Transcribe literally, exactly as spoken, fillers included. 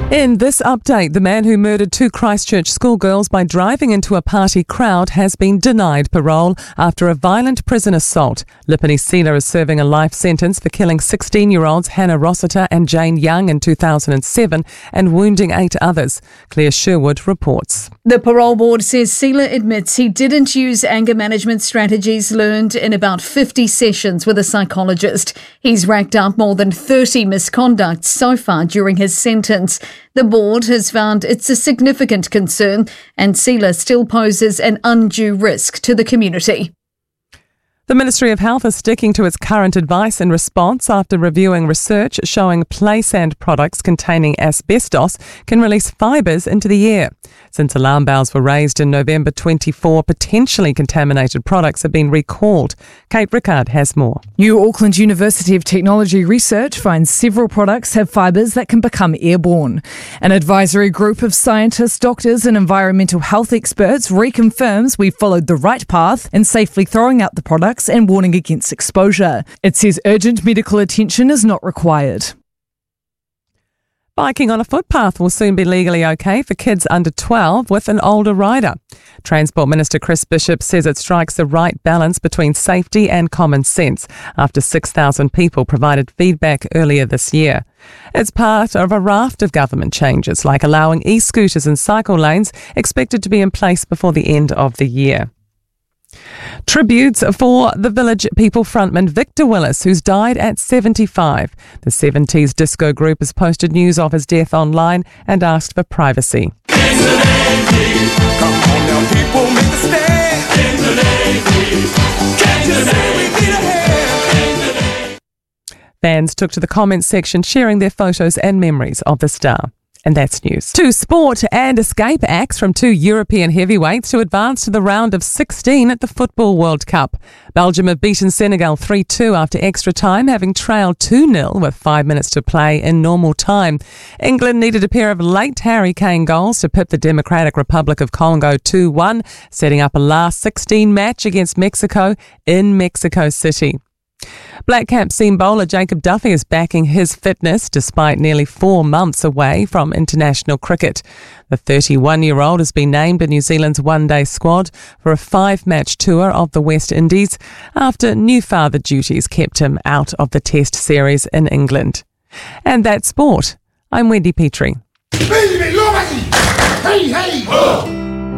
In this update, the man who murdered two Christchurch schoolgirls by driving into a party crowd has been denied parole after a violent prison assault. Lipini Sila is serving a life sentence for killing sixteen-year-olds Hannah Rossiter and Jane Young in two thousand seven and wounding eight others. Claire Sherwood reports. The parole board says Sila admits he didn't use anger management strategies learned in about fifty sessions with a psychologist. He's racked up more than thirty misconducts so far during his sentence. The board has found it's a significant concern and Sila still poses an undue risk to the community. The Ministry of Health is sticking to its current advice in response after reviewing research showing play sand products containing asbestos can release fibres into the air. Since alarm bells were raised in November twenty-four, potentially contaminated products have been recalled. Kate Rickard has more. New Auckland University of Technology research finds several products have fibres that can become airborne. An advisory group of scientists, doctors and environmental health experts reconfirms we followed the right path in safely throwing out the products and warning against exposure. It says urgent medical attention is not required. Biking on a footpath will soon be legally okay for kids under twelve with an older rider. Transport Minister Chris Bishop says it strikes the right balance between safety and common sense after six thousand people provided feedback earlier this year. It's part of a raft of government changes like allowing e-scooters and cycle lanes expected to be in place before the end of the year. Tributes for the Village People frontman Victor Willis, who's died at seventy-five. The seventies disco group has posted news of his death online and asked for privacy. Fans took to the comments section sharing their photos and memories of the star. And that's news. Two sport and escape acts from two European heavyweights to advance to the round of sixteen at the Football World Cup. Belgium have beaten Senegal three two after extra time, having trailed two nil with five minutes to play in normal time. England needed a pair of late Harry Kane goals to pip the Democratic Republic of Congo two one, setting up a last sixteen match against Mexico in Mexico City. Black Cap seam bowler Jacob Duffy is backing his fitness despite nearly four months away from international cricket. The thirty-one-year-old has been named in New Zealand's one-day squad for a five-match tour of the West Indies after new father duties kept him out of the Test series in England. And that's sport. I'm Wendy Petrie. Hey, hey!